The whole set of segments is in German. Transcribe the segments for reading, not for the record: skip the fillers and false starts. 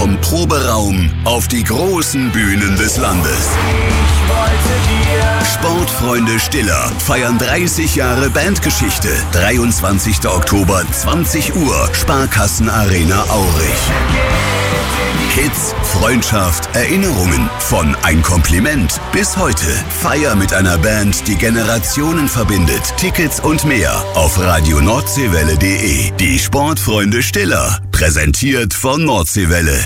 vom Proberaum auf die großen Bühnen des Landes. Sportfreunde Stiller feiern 30 Jahre Bandgeschichte. 23. Oktober, 20 Uhr, Sparkassenarena Aurich. Hits, Freundschaft, Erinnerungen, von Ein Kompliment bis heute. Feier mit einer Band, die Generationen verbindet. Tickets und mehr auf radioNordseewelle.de. Die Sportfreunde Stiller, präsentiert von Nordseewelle.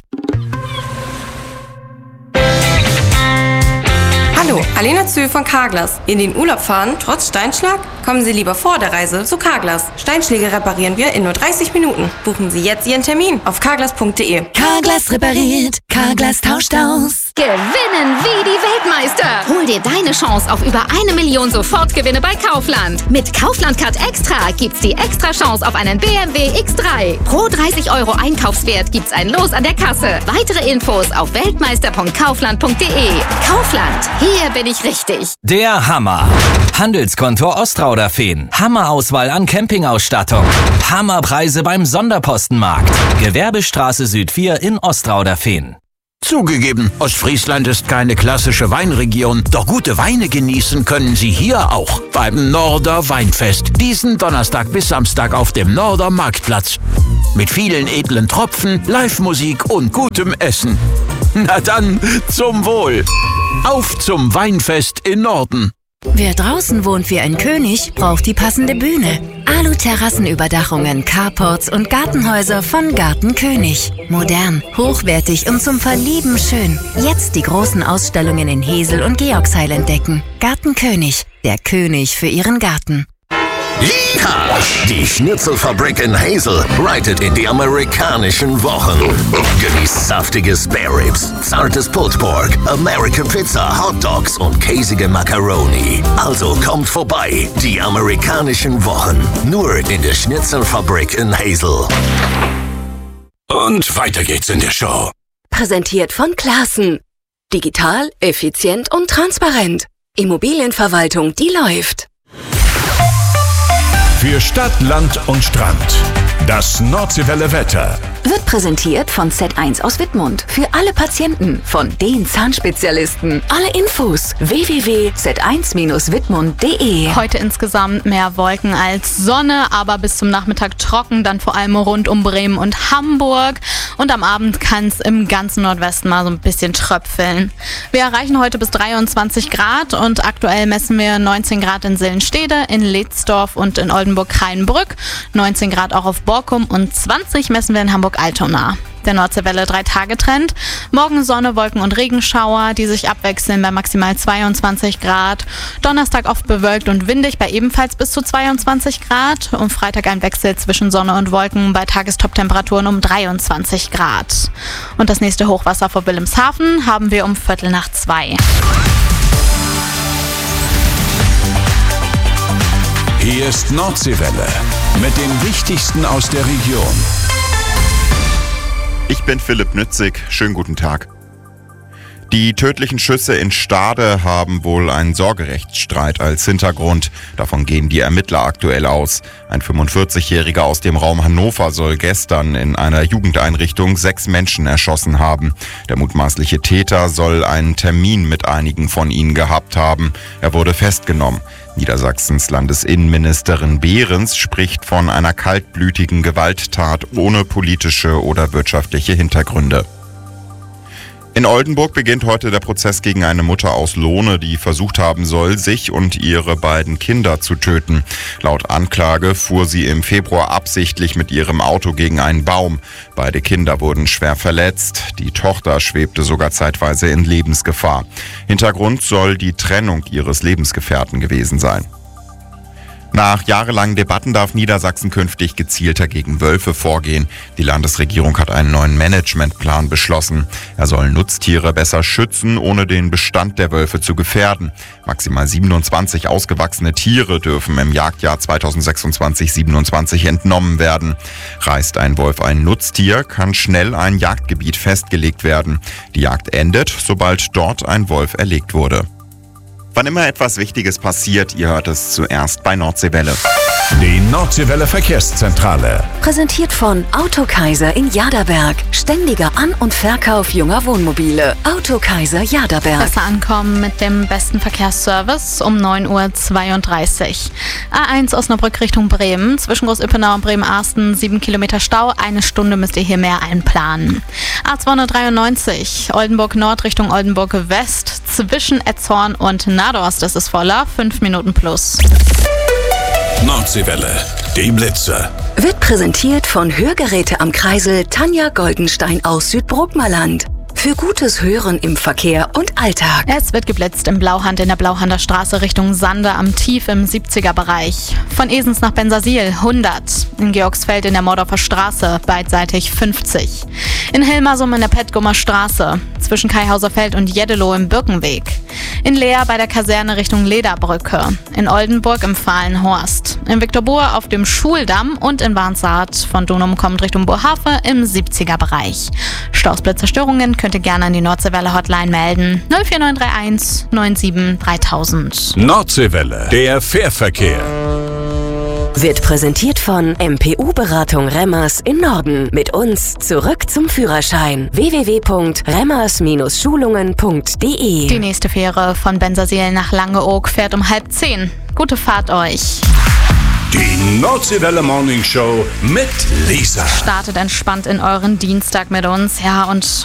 Hallo, Alena Zöhl von Carglass. In den Urlaub fahren, trotz Steinschlag? Kommen Sie lieber vor der Reise zu Carglass. Steinschläge reparieren wir in nur 30 Minuten. Buchen Sie jetzt Ihren Termin auf carglass.de. Carglass repariert, Carglass tauscht aus. Gewinnen wie die Weltmeister. Hol dir deine Chance auf über 1 Million Sofortgewinne bei Kaufland. Mit Kaufland Card Extra gibt's die extra Chance auf einen BMW X3. Pro 30 € Einkaufswert gibt's ein Los an der Kasse. Weitere Infos auf weltmeister.kaufland.de. Kaufland, hier bin ich richtig. Der Hammer. Handelskontor Ostrauderfehn. Hammerauswahl an Campingausstattung. Hammerpreise beim Sonderpostenmarkt. Gewerbestraße Süd 4 in Ostrauderfehn. Zugegeben, Ostfriesland ist keine klassische Weinregion, doch gute Weine genießen können Sie hier auch beim Norder Weinfest. Diesen Donnerstag bis Samstag auf dem Norder Marktplatz. Mit vielen edlen Tropfen, Live-Musik und gutem Essen. Na dann, zum Wohl. Auf zum Weinfest in Norden. Wer draußen wohnt wie ein König, braucht die passende Bühne. Alu-Terrassenüberdachungen, Carports und Gartenhäuser von Garten König. Modern, hochwertig und zum Verlieben schön. Jetzt die großen Ausstellungen in Hesel und Georgsheil entdecken. Garten König, der König für Ihren Garten. Ja, die Schnitzelfabrik in Hesel reitet in die amerikanischen Wochen. Genießt saftige Spare Ribs, zartes Pulled Pork, American Pizza, Hot Dogs und käsige Macaroni. Also kommt vorbei, die amerikanischen Wochen. Nur in der Schnitzelfabrik in Hesel. Und weiter geht's in der Show. Präsentiert von Classen. Digital, effizient und transparent. Immobilienverwaltung, die läuft. Für Stadt, Land und Strand. Das Nordseewelle Wetter. Wird präsentiert von Z1 aus Wittmund. Für alle Patienten von den Zahnspezialisten. Alle Infos www.z1-wittmund.de. Heute insgesamt mehr Wolken als Sonne, aber bis zum Nachmittag trocken, dann vor allem rund um Bremen und Hamburg. Und am Abend kann es im ganzen Nordwesten mal so ein bisschen tröpfeln. Wir erreichen heute bis 23 Grad und aktuell messen wir 19 Grad in Sillenstede, in Letzdorf und in Oldenburg-Krainbrück, 19 Grad auch auf Borkum und 20 messen wir in Hamburg-Altona. Der Nordseewelle 3-Tage-Trend. Morgen Sonne, Wolken und Regenschauer, die sich abwechseln bei maximal 22 Grad. Donnerstag oft bewölkt und windig bei ebenfalls bis zu 22 Grad. Und Freitag ein Wechsel zwischen Sonne und Wolken bei Tagestop-Temperaturen um 23 Grad. Und das nächste Hochwasser vor Wilhelmshaven haben wir um 1:45. Hier ist Nordseewelle mit dem Wichtigsten aus der Region. Ich bin Philipp Nützig. Schönen guten Tag. Die tödlichen Schüsse in Stade haben wohl einen Sorgerechtsstreit als Hintergrund. Davon gehen die Ermittler aktuell aus. Ein 45-Jähriger aus dem Raum Hannover soll gestern in einer Jugendeinrichtung 6 Menschen erschossen haben. Der mutmaßliche Täter soll einen Termin mit einigen von ihnen gehabt haben. Er wurde festgenommen. Niedersachsens Landesinnenministerin Behrens spricht von einer kaltblütigen Gewalttat ohne politische oder wirtschaftliche Hintergründe. In Oldenburg beginnt heute der Prozess gegen eine Mutter aus Lohne, die versucht haben soll, sich und ihre beiden Kinder zu töten. Laut Anklage fuhr sie im Februar absichtlich mit ihrem Auto gegen einen Baum. Beide Kinder wurden schwer verletzt. Die Tochter schwebte sogar zeitweise in Lebensgefahr. Hintergrund soll die Trennung ihres Lebensgefährten gewesen sein. Nach jahrelangen Debatten darf Niedersachsen künftig gezielter gegen Wölfe vorgehen. Die Landesregierung hat einen neuen Managementplan beschlossen. Er soll Nutztiere besser schützen, ohne den Bestand der Wölfe zu gefährden. Maximal 27 ausgewachsene Tiere dürfen im Jagdjahr 2026/27 entnommen werden. Reißt ein Wolf ein Nutztier, kann schnell ein Jagdgebiet festgelegt werden. Die Jagd endet, sobald dort ein Wolf erlegt wurde. Wann immer etwas Wichtiges passiert, ihr hört es zuerst bei Nordseewelle. Die Nordseewelle Verkehrszentrale. Präsentiert von Autokaiser in Jaderberg. Ständiger An- und Verkauf junger Wohnmobile. Autokaiser Jaderberg. Besser ankommen mit dem besten Verkehrsservice um 9:32 Uhr. A1 Osnabrück Richtung Bremen. Zwischen Groß-Ippenau und Bremen-Arsten 7 Kilometer Stau. 1 Stunde müsst ihr hier mehr einplanen. A293 Oldenburg Nord Richtung Oldenburg West. Zwischen Etzhorn und Nadorst ist es voller. 5 Minuten plus. Nordseewelle, die Blitze. Wird präsentiert von Hörgeräte am Kreisel Tanja Goldenstein aus Südbrookmerland. Für gutes Hören im Verkehr und Alltag. Es wird geblitzt im Blauhand in der Blauhander Straße Richtung Sande am Tief im 70er-Bereich. Von Esens nach Bensersiel 100. In Georgsfeld in der Mordorfer Straße beidseitig 50. In Hilmersum in der Petgumer Straße. Zwischen Kaihauserfeld und Jeddelo im Birkenweg. In Leer bei der Kaserne Richtung Lederbrücke. In Oldenburg im Fahlenhorst. In Viktorboer auf dem Schuldamm und in Warnsart von Donum kommt Richtung Bohafe im 70er-Bereich. Stausblitzerstörungen könnt ihr gerne an die Nordseewelle Hotline melden. 04931 97 3000. Nordseewelle, der Fährverkehr. Wird präsentiert von MPU-Beratung Remmers in Norden. Mit uns zurück zum Führerschein. www.remmers-schulungen.de. Die nächste Fähre von Bensersiel nach Langeoog fährt um 9:30. Gute Fahrt euch. Die Nordseewelle Morning Show mit Lisa. Startet entspannt in euren Dienstag mit uns. Ja, und